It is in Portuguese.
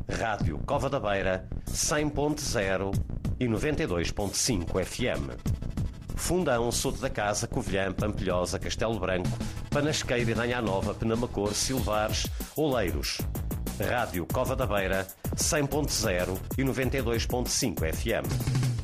Rádio Cova da Beira, 100.0 e 92.5 FM. Fundão, Soto da Casa, Covilhã, Pampilhosa, Castelo Branco, Panasqueira, Idanha Nova, Penamacor, Silvares, Oleiros. Rádio Cova da Beira, 100.0 e 92.5 FM.